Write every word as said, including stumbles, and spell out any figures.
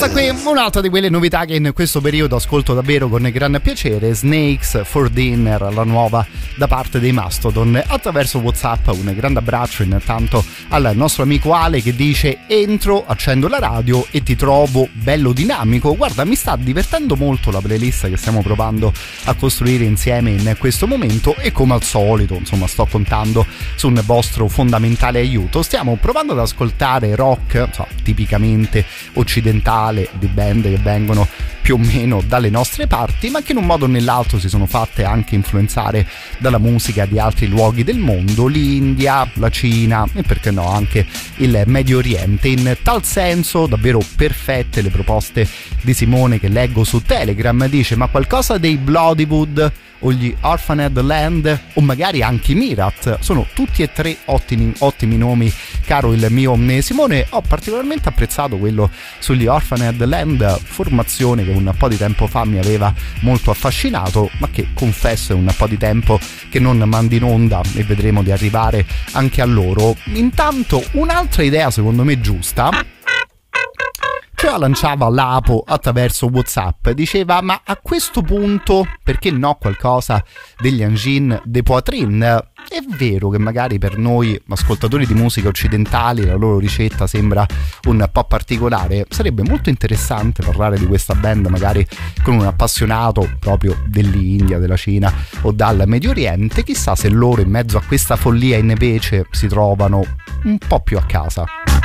Questa qui è un'altra di quelle novità che in questo periodo ascolto davvero con gran piacere. Snakes for Dinner, la nuova da parte dei Mastodon, attraverso WhatsApp. Un grande abbraccio intanto al nostro amico Ale che dice: entro, accendo la radio e ti trovo bello dinamico. Guarda, mi sta divertendo molto la playlist che stiamo provando a costruire insieme in questo momento e come al solito, insomma, sto contando su un vostro fondamentale aiuto. Stiamo provando ad ascoltare rock, so, tipicamente occidentale, di band che vengono più o meno dalle nostre parti, ma che in un modo o nell'altro si sono fatte anche influenzare dalla musica di altri luoghi del mondo, l'India, la Cina e perché no anche il Medio Oriente. In tal senso davvero perfette le proposte di Simone che leggo su Telegram. Dice: ma qualcosa dei Bloodywood o gli Orphaned Land o magari anche i Mirat, sono tutti e tre ottimi, ottimi nomi, caro il mio Simone. Ho particolarmente apprezzato quello sugli Orphaned Land, formazione che un po' di tempo fa mi aveva molto affascinato, ma che confesso è un po' di tempo che non mandi in onda e vedremo di arrivare anche a loro. Intanto un'altra idea secondo me giusta ce la lanciava Lapo attraverso WhatsApp. Diceva: ma a questo punto perché no qualcosa degli Angin de Poitrine? È vero che magari per noi ascoltatori di musica occidentali la loro ricetta sembra un po' particolare. Sarebbe molto interessante parlare di questa band magari con un appassionato proprio dell'India, della Cina o dal Medio Oriente. Chissà se loro in mezzo a questa follia invece si trovano un po' più a casa.